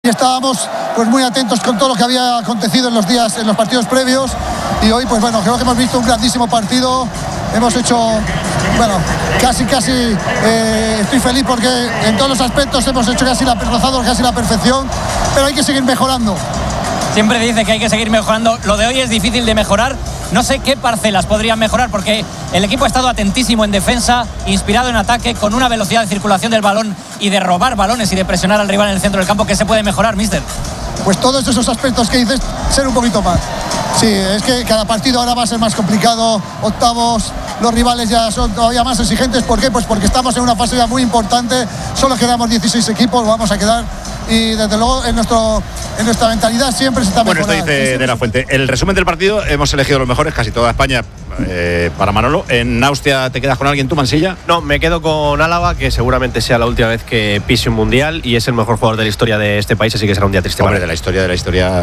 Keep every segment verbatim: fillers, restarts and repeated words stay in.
estábamos pues muy atentos con todo lo que había acontecido en los días, en los partidos previos, y hoy pues bueno, creo que hemos visto un grandísimo partido. Hemos hecho, bueno, casi, casi, eh, estoy feliz porque en todos los aspectos hemos hecho casi la, rozado casi la perfección, pero hay que seguir mejorando. Siempre dice que hay que seguir mejorando. Lo de hoy es difícil de mejorar. No sé qué parcelas podrían mejorar, porque el equipo ha estado atentísimo en defensa, inspirado en ataque, con una velocidad de circulación del balón y de robar balones y de presionar al rival en el centro del campo. ¿Qué se puede mejorar, míster? Pues todos esos aspectos que dices, ser un poquito más. Sí, es que cada partido ahora va a ser más complicado. Octavos, los rivales ya son todavía más exigentes. ¿Por qué? Pues porque estamos en una fase ya muy importante. Solo quedamos dieciséis equipos, vamos a quedar. Y desde luego en, nuestro, en nuestra mentalidad siempre se está mejorando. Bueno, esto dice De La Fuente. El resumen del partido, hemos elegido los mejores, casi toda España, eh, para Manolo. ¿En Austria te quedas con alguien tú, Mansilla? No, me quedo con Álava, que seguramente sea la última vez que pise un mundial y es el mejor jugador de la historia de este país, así que será un día triste. Hombre, de la historia, de la historia...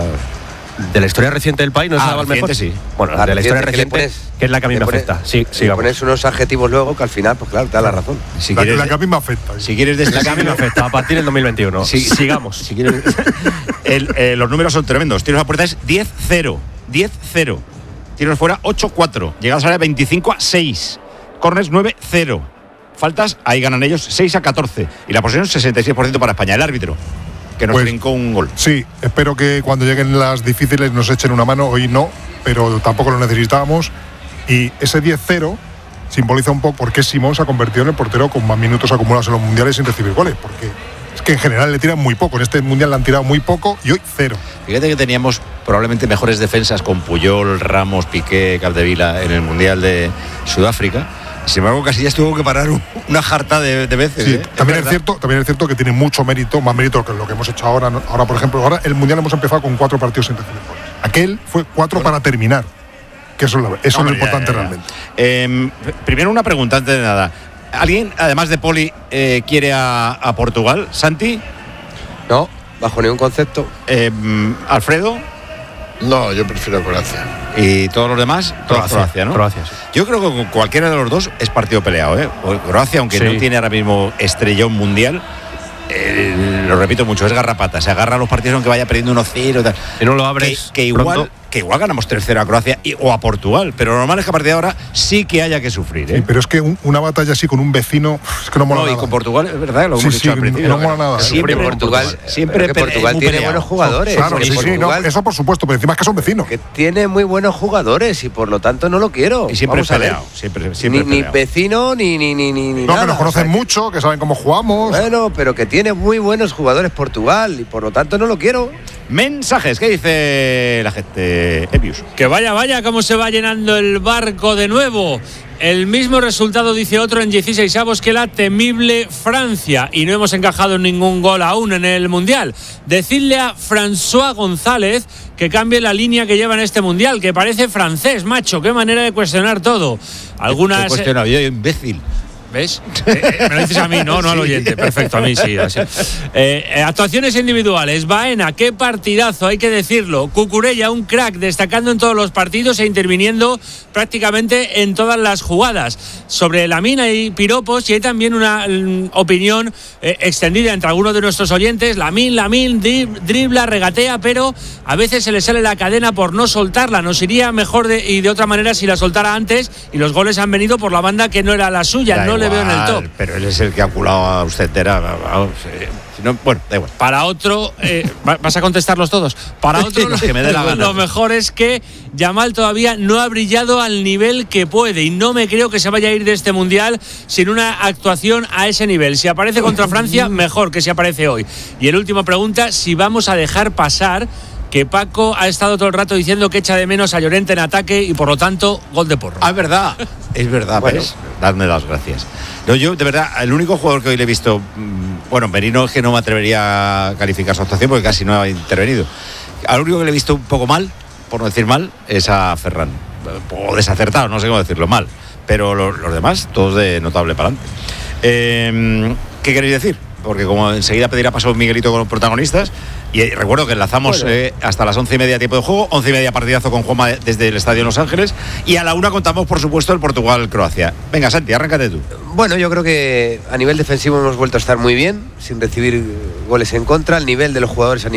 De la historia reciente del país, ¿no es ah, Álava el mejor? Sí. Bueno, la de la historia reciente, pones, que es la que a mí me pones, afecta. Sí, sí, pones unos adjetivos luego que al final, pues claro, te da la razón. Si la, quieres, la que a mí me afecta. Si quieres la que a mí me afecta, a partir del dos mil veintiuno. Sí, sigamos. Si quieres, el, eh, los números son tremendos. Tiros a puerta es diez cero. diez cero. Tiros fuera ocho cuatro. Llegadas a área veinticinco a seis. Corners nueve cero. Faltas, ahí ganan ellos seis a catorce. Y la posesión sesenta y seis por ciento para España. El árbitro, que nos pues, brincó un gol. Sí, espero que cuando lleguen las difíciles nos echen una mano. Hoy no, pero tampoco lo necesitábamos. Y ese diez cero simboliza un poco por qué Simón se ha convertido en el portero con más minutos acumulados en los mundiales sin recibir goles. Porque es que en general le tiran muy poco. En este mundial le han tirado muy poco y hoy cero. Fíjate que teníamos probablemente mejores defensas con Puyol, Ramos, Piqué, Capdevila en el mundial de Sudáfrica. Sin embargo, Casillas tuvo que parar una jarta de, de veces. Sí, ¿eh? también, es es cierto, también es cierto que tiene mucho mérito, más mérito que lo que hemos hecho ahora. Ahora, por ejemplo, ahora el Mundial hemos empezado con cuatro partidos sin recibir goles. Aquel fue cuatro bueno. para terminar. Que eso, eso no, es lo importante ya, ya, ya. realmente. Eh, primero una pregunta antes de nada. ¿Alguien, además de Poli, eh, quiere a, a Portugal? ¿Santi? No, bajo ningún concepto. Eh, ¿Alfredo? No, yo prefiero Croacia. ¿Y todos los demás? Croacia, Croacia, ¿no? Croacia, sí. Yo creo que con cualquiera de los dos es partido peleado, ¿eh? Croacia, aunque sí. no tiene ahora mismo estrellón mundial, eh, lo repito mucho, es garrapata. Se agarra a los partidos aunque vaya perdiendo uno cero. Y no lo abres. Que, que igual, que igual ganamos tres cero a Croacia y, o a Portugal, pero lo normal es que a partir de ahora sí que haya que sufrir, ¿eh? Sí, pero es que un, una batalla así con un vecino es que no mola no, nada. Y con Portugal, es verdad, lo hemos sí, dicho sí, al principio. No mola nada. Siempre en Portugal, Portugal, siempre que Portugal muy tiene peleado. buenos jugadores. Claro, sí, sí, no, eso por supuesto, pero encima es que son vecinos. Que tiene muy buenos jugadores y por lo tanto no lo quiero. Y siempre Vamos peleado, siempre, siempre ni, ni vecino ni ni ni ni No, nada. que nos conocen o sea, mucho, que saben cómo jugamos. Bueno, pero que tiene muy buenos jugadores Portugal y por lo tanto no lo quiero. Mensajes, ¿qué dice la gente? Epius. Que vaya, vaya, cómo se va llenando el barco de nuevo. El mismo resultado, dice otro, en dieciseisavos que la temible Francia. Y no hemos encajado ningún gol aún en el Mundial. Decidle a François González que cambie la línea que lleva en este Mundial, que parece francés, macho. Qué manera de cuestionar todo. Algunas... He cuestionado yo, imbécil. ¿Ves? Eh, eh, me lo dices a mí, no, no al oyente. Perfecto, a mí sí. Así. Eh, eh, actuaciones individuales. Baena, qué partidazo, hay que decirlo. Cucurella, un crack, destacando en todos los partidos e interviniendo prácticamente en todas las jugadas. Sobre Lamine hay piropos y hay también una mm, opinión eh, extendida entre algunos de nuestros oyentes. Lamine, Lamine, drib, dribla, regatea, pero a veces se le sale la cadena por no soltarla. Nos iría mejor de, y de otra manera si la soltara antes, y los goles han venido por la banda que no era la suya. Da no igual, le veo en el top. Pero él es el que ha culado a usted. Era, vamos, eh, si no, bueno, da igual. Para otro, eh, ¿vas a contestarlos todos? Para otro, lo, que me dé la gana. Lo mejor es que Yamal todavía no ha brillado al nivel que puede y no me creo que se vaya a ir de este Mundial sin una actuación a ese nivel. Si aparece contra Francia, mejor que si aparece hoy. Y el último pregunta, si vamos a dejar pasar que Paco ha estado todo el rato diciendo que echa de menos a Llorente en ataque y por lo tanto gol de Porro. Ah, es verdad, es verdad, bueno. ¿Ves? Dadme las gracias. No, yo de verdad, el único jugador que hoy le he visto, bueno, Merino es que no me atrevería a calificar su actuación porque casi no ha intervenido. Al único que le he visto un poco mal, por no decir mal, es a Ferran. O desacertado, no sé cómo decirlo, mal. Pero los, los demás, todos de notable para adelante. Eh, ¿Qué queréis decir? Porque como enseguida pedirá paso Miguelito con los protagonistas, y recuerdo que enlazamos bueno. eh, hasta las once y media tiempo de juego, once y media partidazo con Juanma desde el Estadio Los Ángeles, y a la una contamos por supuesto el Portugal-Croacia. Venga, Santi, arráncate tú. Bueno, yo creo que a nivel defensivo hemos vuelto a estar muy bien, sin recibir goles en contra. El nivel de los jugadores a nivel